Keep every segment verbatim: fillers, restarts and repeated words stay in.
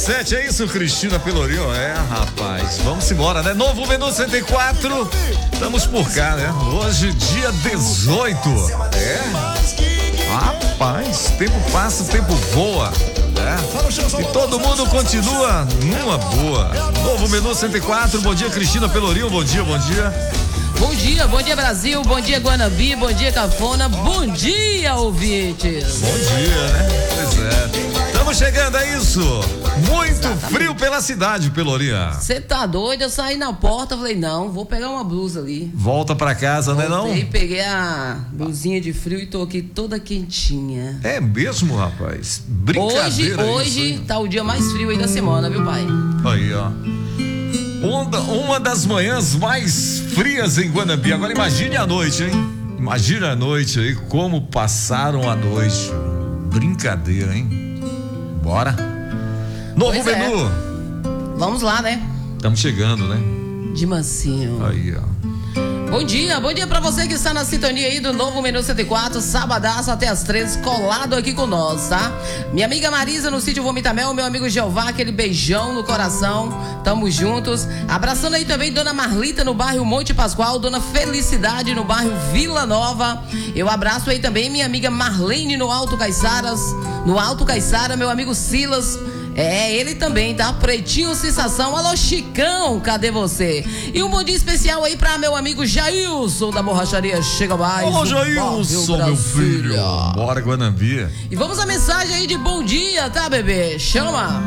sete, é isso, Cristina Pelourinho? É, rapaz, vamos embora, né? Novo Menu cento e quatro, estamos por cá, né? Hoje, dia dezoito. É? Rapaz, tempo passa, tempo voa. É. E todo mundo continua numa boa. Novo Menu cento e quatro, bom dia, Cristina Pelourinho, bom dia, bom dia. Bom dia, bom dia Brasil, bom dia Guanabi, bom dia Cafona, bom dia ouvintes. Bom dia, né? Pois é. Estamos chegando, é isso. Muito Exatamente. Frio pela cidade, Pelourinha. Você tá doido? Eu saí na porta, falei, não, vou pegar uma blusa ali. Volta pra casa, Voltei, né não? Voltei, peguei a blusinha de frio e tô aqui toda quentinha. É mesmo, rapaz? Brincadeira. Hoje, hoje isso, tá o dia mais frio aí da semana, viu, pai? Aí, ó. Uma, uma das manhãs mais frias em Guanabi. Agora imagine a noite, hein? Imagine a noite aí, como passaram a noite. Brincadeira, hein? Bora. Novo pois menu. É. Vamos lá, né? Estamos chegando, né? De mansinho. Aí, ó. Bom dia, bom dia pra você que está na sintonia aí do Novo Menu cento e quatro, sabadaço até as treze, colado aqui com nós, tá? Minha amiga Marisa no sítio Vomitamel, meu amigo Jeová, aquele beijão no coração, tamo juntos. Abraçando aí também Dona Marlita no bairro Monte Pascoal, Dona Felicidade no bairro Vila Nova. Eu abraço aí também minha amiga Marlene no Alto Caiçaras, no Alto Caiçara, meu amigo Silas. É, ele também, tá? Pretinho Sensação. Alô, Chicão, cadê você? E um bom dia especial aí pra meu amigo Jailson da Borracharia Chega Mais. Ô, Jailson, meu filho. Bora, Guanabi. E vamos à mensagem aí de bom dia, tá, bebê? Chama.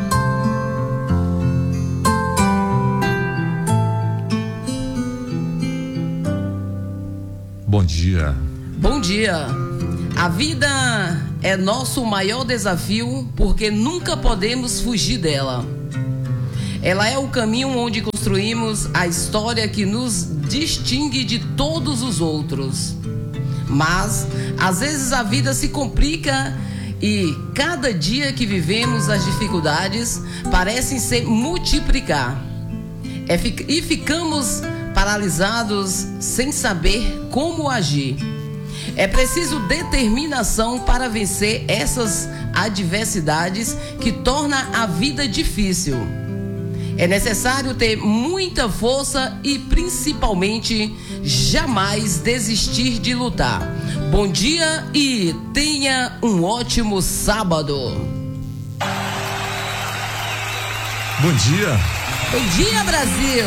Bom dia. Bom dia. A vida é nosso maior desafio porque nunca podemos fugir dela. Ela é o caminho onde construímos a história que nos distingue de todos os outros. Mas, às vezes a vida se complica e cada dia que vivemos as dificuldades parecem se multiplicar. É, e ficamos paralisados sem saber como agir. É preciso determinação para vencer essas adversidades que tornam a vida difícil. É necessário ter muita força e, principalmente, jamais desistir de lutar. Bom dia e tenha um ótimo sábado. Bom dia. Bom dia, Brasil.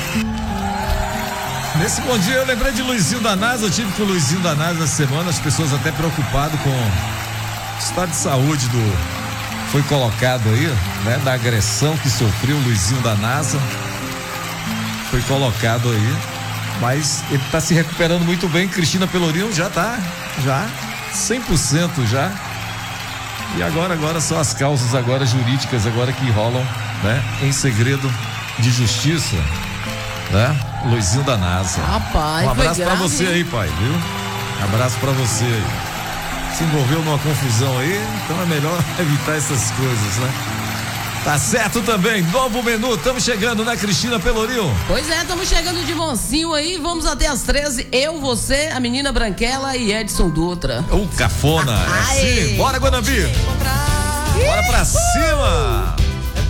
Nesse bom dia eu lembrei de Luizinho da NASA. Eu tive com o Luizinho da NASA essa semana, as pessoas até preocupadas com o estado de saúde do foi colocado aí, né, da agressão que sofreu o Luizinho da NASA. Foi colocado aí, mas ele está se recuperando muito bem. Cristina Pelourinho já tá, já cem por cento já. E agora agora são as causas agora jurídicas agora que rolam, né, em segredo de justiça. Né? Luizinho da NASA. Rapaz, um abraço pra grave, você hein? aí, pai, viu? Abraço pra você aí. Se envolveu numa confusão aí, então é melhor evitar essas coisas, né? Tá certo também, novo menu, estamos chegando, né, Cristina Pelourinho? Pois é, estamos chegando de mansinho aí, vamos até as treze, eu, você, a menina Branquela e Edson Dutra. O cafona, é assim, bora Guanabi, bora pra cima.